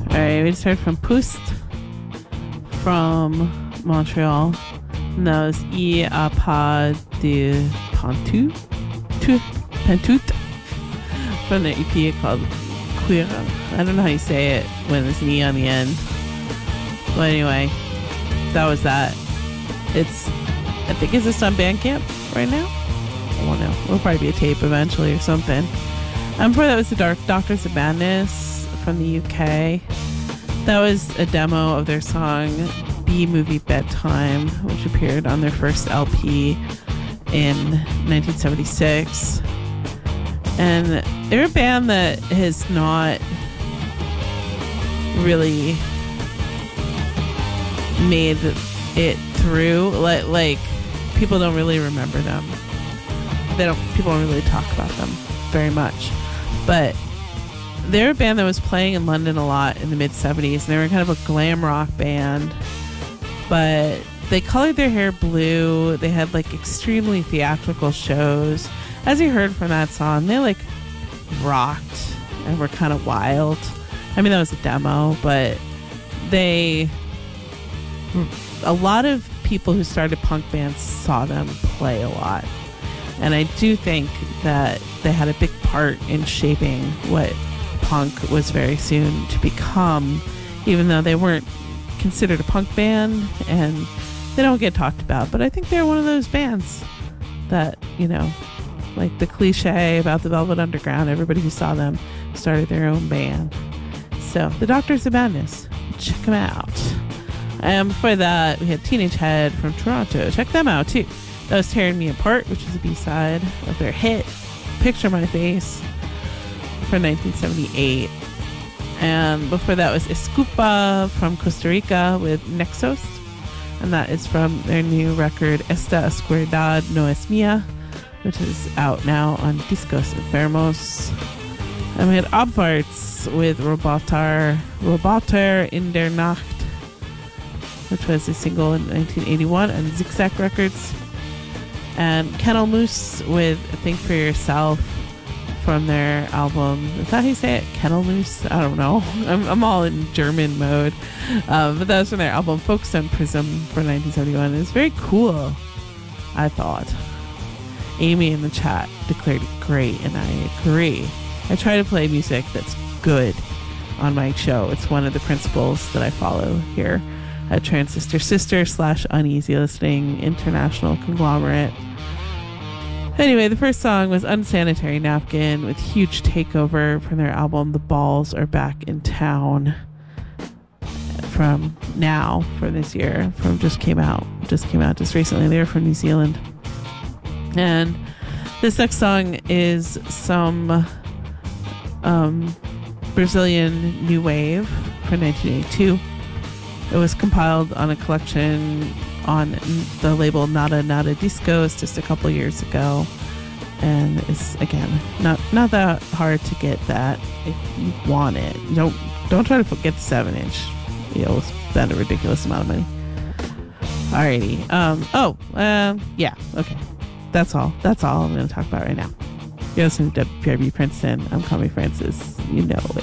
All right, we just heard from Pust from Montreal. And that was I a pas de pantoute from their EP called Queer. I don't know how you say it when there's an E on the end. But anyway, that was that. I think it's just on Bandcamp right now. I don't know. It'll probably be a tape eventually or something. Before that was the Doctors of Madness from the UK. That was a demo of their song B-Movie Bedtime, which appeared on their first LP in 1976. And they're a band that has not really made it through. Like people don't really remember them. People don't really talk about them very much. But they're a band that was playing in London a lot in the mid-70s, and they were kind of a glam rock band. But they colored their hair blue. They had like extremely theatrical shows. As you heard from that song, they like rocked and were kind of wild. I mean, that was a demo, but a lot of people who started punk bands saw them play a lot. And I do think that they had a big part in shaping what punk was very soon to become, even though they weren't considered a punk band and they don't get talked about. But I think they're one of those bands that, you know, like the cliche about the Velvet Underground, everybody who saw them started their own band. So the Doctors of Madness, check them out. And before that, we had Teenage Head from Toronto. Check them out too. That was Tearing Me Apart, which is a B-side of their hit Picture My Face from 1978. And before that was Escupa from Costa Rica with Nexos. And that is from their new record Esta Oscuridad No Es Mía, which is out now on Discos Enfermos. And we had Abwarts with Roboter in der Nacht, which was a single in 1981 on Zigzag Records. And Kennel Moose with Think For Yourself from their album. Is that how you say it? Kennel Moose? I don't know. I'm all in German mode. But that was from their album Folkstone Prism for 1971. It was very cool, I thought. Amy in the chat declared it great, and I agree. I try to play music that's good on my show. It's one of the principles that I follow here at Transistor Sister / Uneasy Listening International Conglomerate. Anyway, the first song was Unsanitary Napkin with Huge Takeover from their album The Balls Are Back in Town from now, for this year, from just came out just recently. They were from New Zealand. And this next song is some Brazilian new wave from 1982. It was compiled on a collection on the label Nada Nada Discos just a couple years ago, and it's again not that hard to get that if you want it. Don't try to get the 7-inch. You'll spend a ridiculous amount of money. Alrighty. Yeah. Okay. That's all I'm going to talk about right now. You're listening to WPRB Princeton. I'm Connie Francis. You know it.